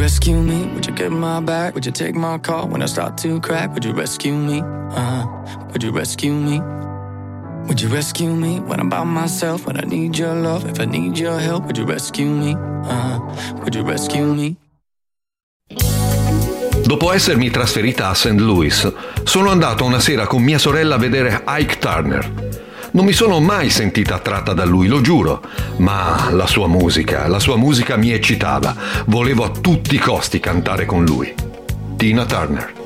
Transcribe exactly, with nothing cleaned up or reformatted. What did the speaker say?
rescue me? Would you get my back? Would you take my call when I start to crack? Would you rescue me? Uh-huh. Would you rescue me? Would you rescue me when I'm by myself? When I need your love, if I need your help, would you rescue me? Uh-huh. Would you rescue me? Dopo essermi trasferita a Saint Louis, sono andato una sera con mia sorella a vedere Ike Turner. Non mi sono mai sentita attratta da lui, lo giuro, ma la sua musica, la sua musica mi eccitava. Volevo a tutti i costi cantare con lui. Tina Turner.